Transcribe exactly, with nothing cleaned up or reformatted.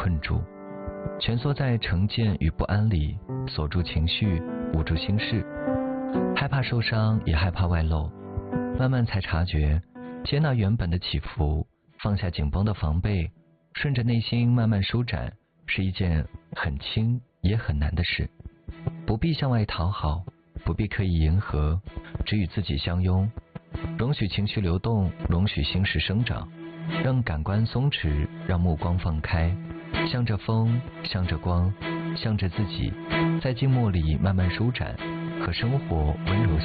困住，蜷缩在成见与不安里，锁住情绪，捂住心事，害怕受伤，也害怕外露。慢慢才察觉，接纳原本的起伏，放下紧绷的防备，顺着内心慢慢舒展，是一件很轻也很难的事。不必向外讨好，不必刻意迎合，只与自己相拥，容许情绪流动，容许心事生长，让感官松弛，让目光放开，向着风，向着光，向着自己，在静默里慢慢舒展，和生活温柔